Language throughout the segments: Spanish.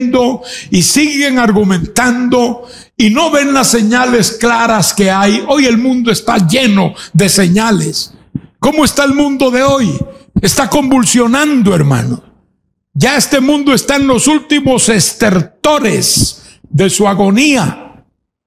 y siguen argumentando y no ven las señales claras que hay. Hoy el mundo está lleno de señales. ¿Cómo está el mundo de hoy? Está convulsionando, hermano. Ya este mundo está en los últimos estertores de su agonía.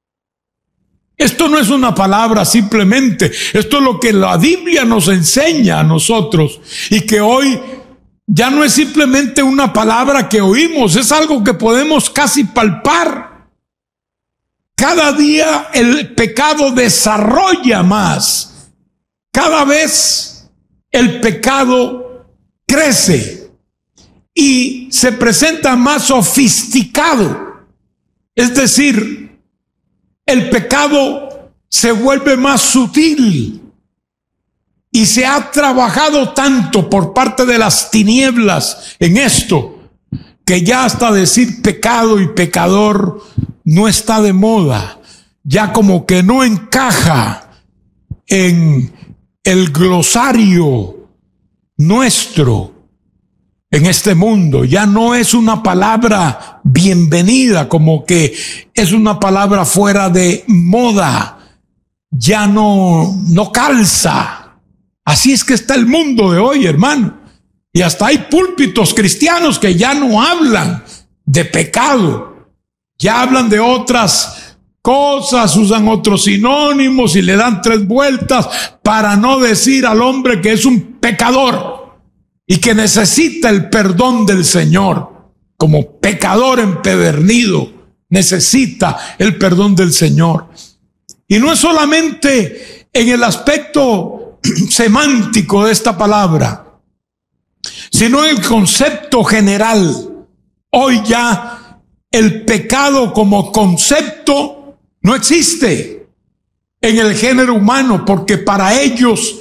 Esto no es una palabra simplemente, esto es lo que la Biblia nos enseña a nosotros, y que hoy ya no es simplemente una palabra que oímos, es algo que podemos casi palpar. Cada día el pecado desarrolla más, cada vez el pecado crece y se presenta más sofisticado. Es decir, el pecado se vuelve más sutil y se ha trabajado tanto por parte de las tinieblas en esto, que ya hasta decir pecado y pecador no está de moda, ya como que no encaja en el glosario nuestro en este mundo. Ya no es una palabra bienvenida, como que es una palabra fuera de moda, ya no calza. Así es que está el mundo de hoy, hermano. Y hasta hay púlpitos cristianos que ya no hablan de pecado, ya hablan de otras cosas, usan otros sinónimos y le dan 3 vueltas para no decir al hombre que es un pecador y que necesita el perdón del Señor. Como pecador empedernido, necesita el perdón del Señor. Y no es solamente en el aspecto semántico de esta palabra, sino en el concepto general. Hoy ya el pecado como concepto no existe en el género humano, porque para ellos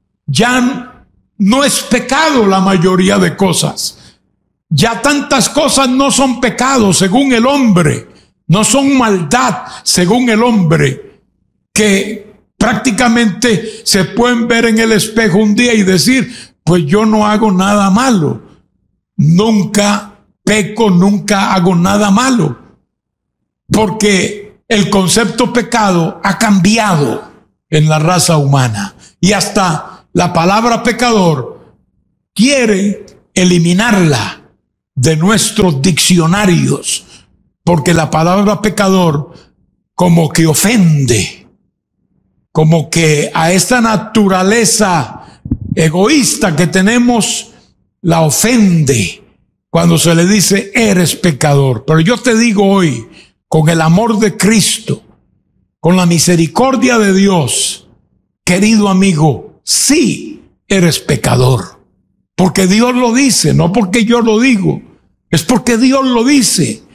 ya no es pecado la mayoría de cosas. Ya tantas cosas no son pecado según el hombre, no son maldad según el hombre, que prácticamente se pueden ver en el espejo un día y decir, pues yo no hago nada malo, nunca peco, nunca hago nada malo, porque el concepto pecado ha cambiado en la raza humana, y hasta la palabra pecador quiere eliminarla de nuestros diccionarios, porque la palabra pecador como que ofende, como que a esta naturaleza egoísta que tenemos la ofende cuando se le dice eres pecador. Pero yo te digo hoy, con el amor de Cristo, con la misericordia de Dios, querido amigo, sí eres pecador, porque Dios lo dice, no porque yo lo digo, es porque Dios lo dice.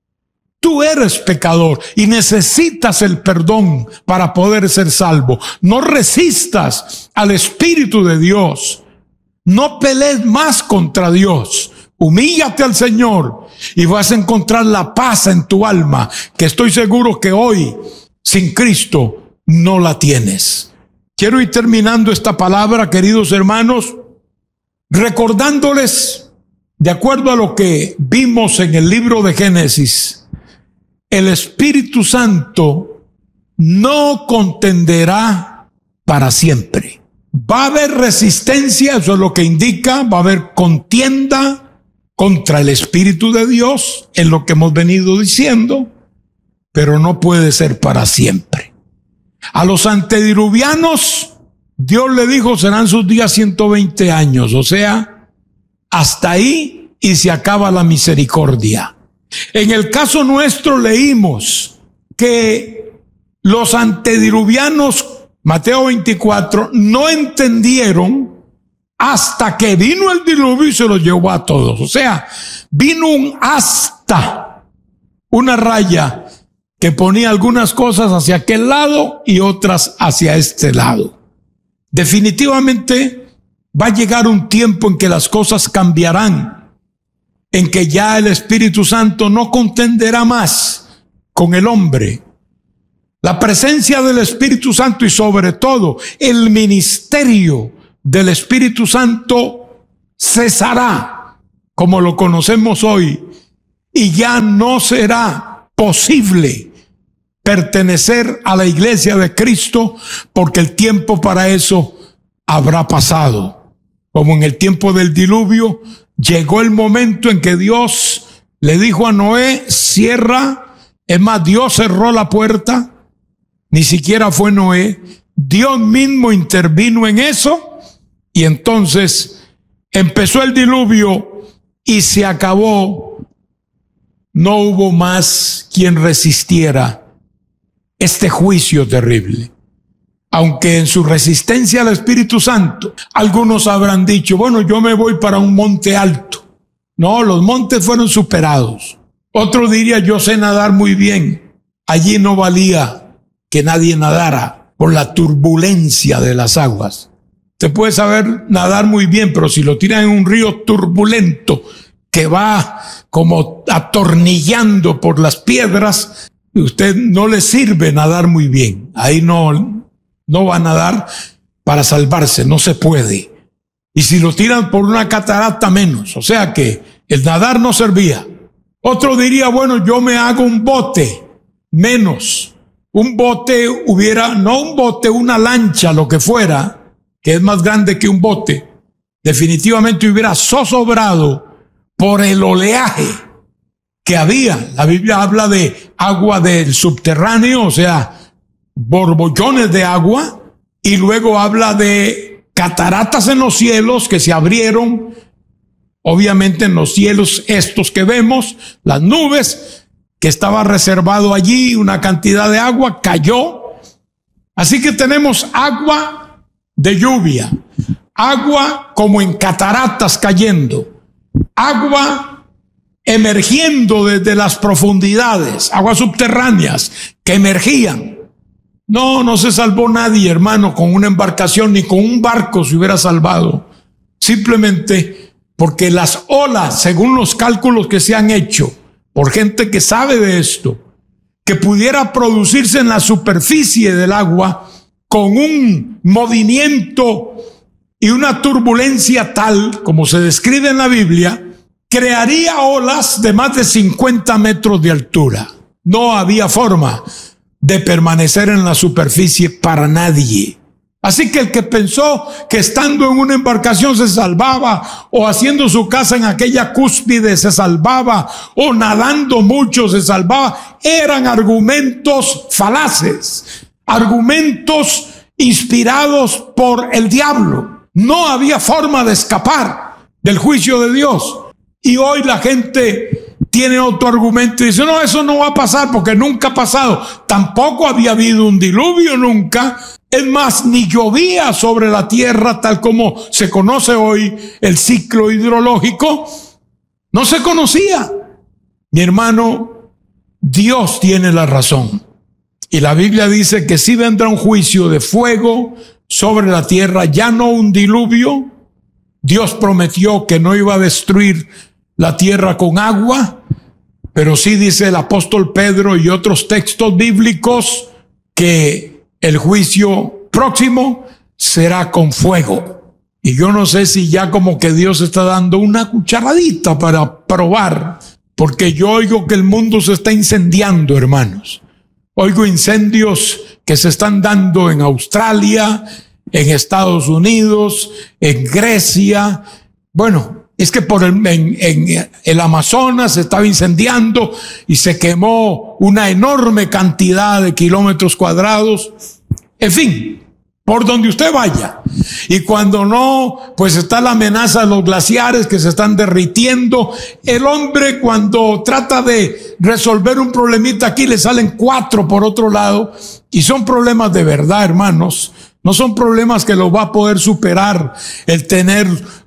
Tú eres pecador y necesitas el perdón para poder ser salvo. No resistas al Espíritu de Dios. No pelees más contra Dios. Humíllate al Señor y vas a encontrar la paz en tu alma, que estoy seguro que hoy, sin Cristo, no la tienes. Quiero ir terminando esta palabra, queridos hermanos, recordándoles, de acuerdo a lo que vimos en el libro de Génesis, el Espíritu Santo no contenderá para siempre. Va a haber resistencia, eso es lo que indica, va a haber contienda contra el Espíritu de Dios, en lo que hemos venido diciendo, pero no puede ser para siempre. A los antediluvianos, Dios le dijo, serán sus días 120 años, o sea, hasta ahí y se acaba la misericordia. En el caso nuestro leímos que los antediluvianos, Mateo 24, no entendieron hasta que vino el diluvio y se los llevó a todos. O sea, vino un hasta, una raya que ponía algunas cosas hacia aquel lado y otras hacia este lado. Definitivamente va a llegar un tiempo en que las cosas cambiarán, en que ya el Espíritu Santo no contenderá más con el hombre. La presencia del Espíritu Santo y sobre todo el ministerio del Espíritu Santo cesará como lo conocemos hoy y ya no será posible pertenecer a la iglesia de Cristo, porque el tiempo para eso habrá pasado. Como en el tiempo del diluvio, llegó el momento en que Dios le dijo a Noé: cierra. Es más, Dios cerró la puerta, ni siquiera fue Noé. Dios mismo intervino en eso, y entonces empezó el diluvio y se acabó. No hubo más quien resistiera este juicio terrible. Aunque en su resistencia al Espíritu Santo, algunos habrán dicho: bueno, yo me voy para un monte alto. No, los montes fueron superados. Otro diría: yo sé nadar muy bien. Allí no valía que nadie nadara por la turbulencia de las aguas. Usted puede saber nadar muy bien, pero si lo tiran en un río turbulento que va como atornillando por las piedras, usted no le sirve nadar muy bien. Ahí no va a nadar para salvarse, no se puede. Y si lo tiran por una catarata, menos. O sea que el nadar no servía. Otro diría: bueno, yo me hago un bote, menos. Un bote una lancha, lo que fuera, que es más grande que un bote, definitivamente hubiera zozobrado por el oleaje que había. La Biblia habla de agua del subterráneo, o sea, borbollones de agua, y luego habla de cataratas en los cielos que se abrieron. Obviamente en los cielos estos que vemos, las nubes, que estaba reservado allí una cantidad de agua, cayó. Así que tenemos agua de lluvia, agua como en cataratas cayendo, agua emergiendo desde las profundidades, aguas subterráneas que emergían. No se salvó nadie, hermano, con una embarcación, ni con un barco se hubiera salvado. Simplemente porque las olas, según los cálculos que se han hecho por gente que sabe de esto, que pudiera producirse en la superficie del agua con un movimiento y una turbulencia tal, como se describe en la Biblia, crearía olas de más de 50 metros de altura. No había forma de permanecer en la superficie para nadie. Así que el que pensó que estando en una embarcación se salvaba, o haciendo su casa en aquella cúspide se salvaba, o nadando mucho se salvaba, eran argumentos falaces, argumentos inspirados por el diablo. No había forma de escapar del juicio de Dios. Y hoy la gente tiene otro argumento y dice: no, eso no va a pasar porque nunca ha pasado. Tampoco había habido un diluvio nunca. Es más, ni llovía sobre la tierra tal como se conoce hoy el ciclo hidrológico. No se conocía. Mi hermano, Dios tiene la razón. Y la Biblia dice que sí vendrá un juicio de fuego sobre la tierra, ya no un diluvio. Dios prometió que no iba a destruir la tierra con agua, pero sí dice el apóstol Pedro y otros textos bíblicos que el juicio próximo será con fuego. Y yo no sé si ya como que Dios está dando una cucharadita para probar, porque yo oigo que el mundo se está incendiando, hermanos. Oigo incendios que se están dando en Australia, en Estados Unidos, en Grecia. Bueno, es que en el Amazonas se estaba incendiando y se quemó una enorme cantidad de kilómetros cuadrados. En fin, por donde usted vaya. Y cuando no, pues está la amenaza de los glaciares que se están derritiendo. El hombre, cuando trata de resolver un problemita aquí, le salen 4 por otro lado. Y son problemas de verdad, hermanos. No son problemas que lo va a poder superar el tener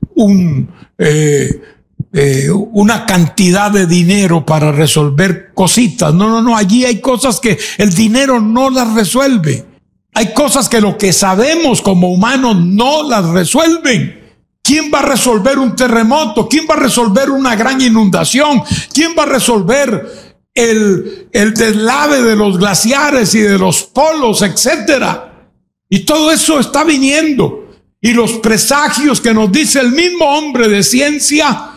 una cantidad de dinero para resolver cositas. No, allí hay cosas que el dinero no las resuelve. Hay cosas que lo que sabemos como humanos no las resuelven. ¿Quién va a resolver un terremoto? ¿Quién va a resolver una gran inundación? ¿Quién va a resolver el deslave de los glaciares y de los polos, etcétera? Y todo eso está viniendo. Y los presagios que nos dice el mismo hombre de ciencia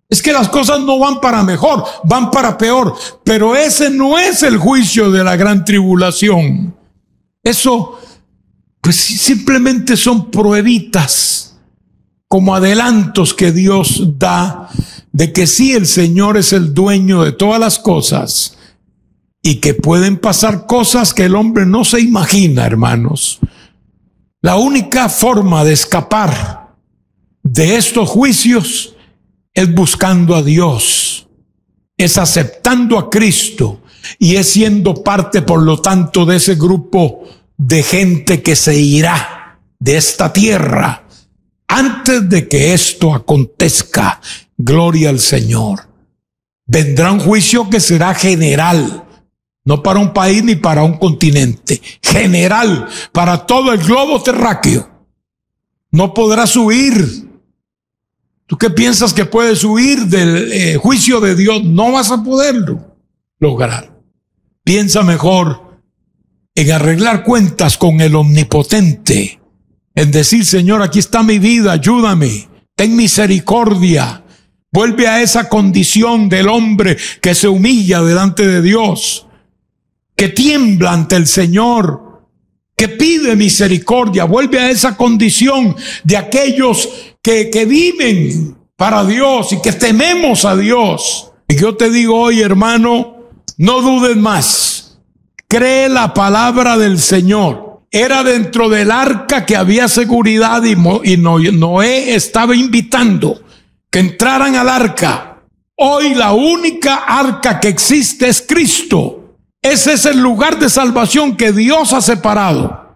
Es que las cosas no van para mejor, van para peor. Pero ese no es el juicio de la gran tribulación. Eso, pues simplemente son pruebitas, como adelantos que Dios da de que sí, el Señor es el dueño de todas las cosas y que pueden pasar cosas que el hombre no se imagina, hermanos. La única forma de escapar de estos juicios es buscando a Dios, es aceptando a Cristo y es siendo parte, por lo tanto, de ese grupo de gente que se irá de esta tierra antes de que esto acontezca. Gloria al Señor. Vendrá un juicio que será general, no para un país ni para un continente, general para todo el globo terráqueo. No podrás huir. ¿Tú qué piensas que puedes huir del juicio de Dios? No vas a poderlo lograr. Piensa mejor en arreglar cuentas con el Omnipotente, en decir: Señor, aquí está mi vida, ayúdame, ten misericordia. Vuelve a esa condición del hombre que se humilla delante de Dios, que tiembla ante el Señor, que pide misericordia. Vuelve a esa condición de aquellos que viven para Dios y que tememos a Dios. Y yo te digo hoy, hermano, no dudes más. Cree la palabra del Señor. Era dentro del arca que había seguridad y Noé estaba invitando que entraran al arca. Hoy la única arca que existe es Cristo. Ese es el lugar de salvación que Dios ha separado.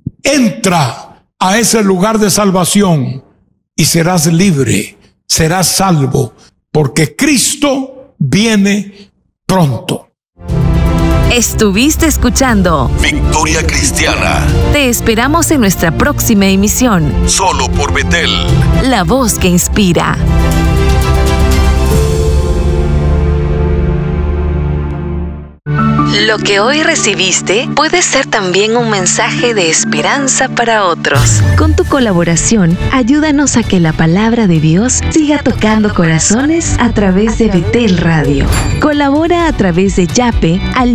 Entra a ese lugar de salvación y serás libre, serás salvo, porque Cristo viene pronto. Estuviste escuchando Victoria Cristiana. Te esperamos en nuestra próxima emisión. Solo por Betel. La voz que inspira. Lo que hoy recibiste puede ser también un mensaje de esperanza para otros. Con tu colaboración, ayúdanos a que la palabra de Dios siga tocando corazones a través de Betel Radio. Colabora a través de Yape al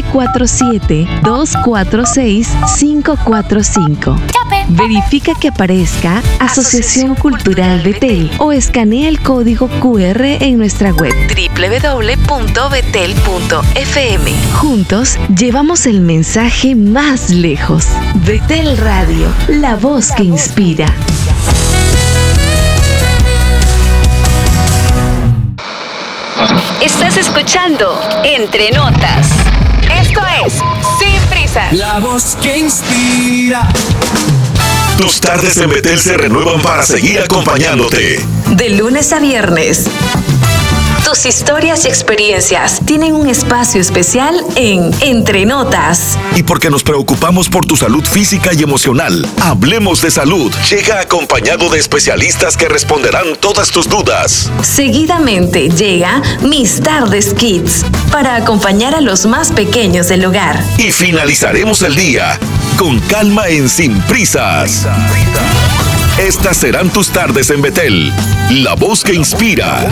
947-246-545. Verifica que aparezca Asociación Cultural Betel o escanea el código QR en nuestra web www.betel.fm. Juntos llevamos el mensaje más lejos. Betel Radio, la voz que inspira. Estás escuchando Entre Notas. Esto es Sin Prisas. La voz que inspira. Tus tardes en Betel se renuevan para seguir acompañándote. De lunes a viernes. Tus historias y experiencias tienen un espacio especial en Entre Notas. Y porque nos preocupamos por tu salud física y emocional, Hablemos de Salud llega acompañado de especialistas que responderán todas tus dudas. Seguidamente llega Mis Tardes Kids para acompañar a los más pequeños del hogar. Y finalizaremos el día con calma en Sin Prisas. Estas serán tus tardes en Betel, la voz que inspira.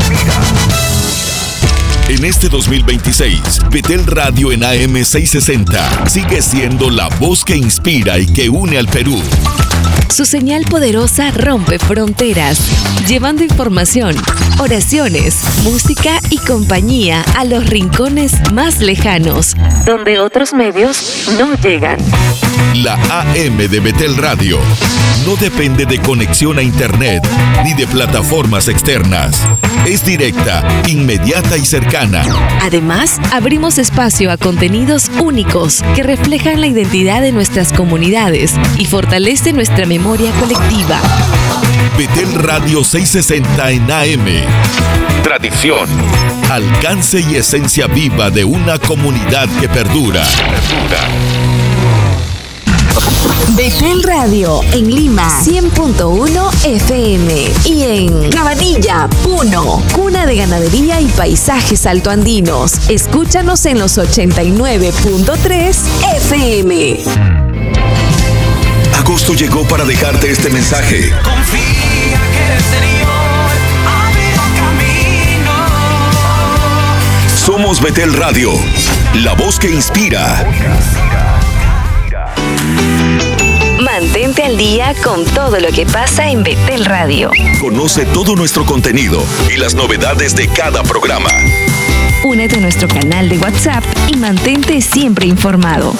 En este 2026, Betel Radio en AM 660 sigue siendo la voz que inspira y que une al Perú. Su señal poderosa rompe fronteras, llevando información, oraciones, música y compañía a los rincones más lejanos, donde otros medios no llegan. La AM de Betel Radio no depende de conexión a internet ni de plataformas externas. Es directa, inmediata y cercana. Además, abrimos espacio a contenidos únicos que reflejan la identidad de nuestras comunidades y fortalecen nuestra memoria colectiva. Betel Radio 660 en AM. Tradición, alcance y esencia viva de una comunidad que perdura. Betel Radio en Lima 100.1 FM y en Cabanilla, Puno, cuna de ganadería y paisajes altoandinos. Escúchanos en los 89.3 FM. Agosto llegó para dejarte este mensaje. Confía que el Señor abre un camino. Somos Betel Radio, la voz que inspira. Mantente al día con todo lo que pasa en Betel Radio. Conoce todo nuestro contenido y las novedades de cada programa. Únete a nuestro canal de WhatsApp y mantente siempre informado.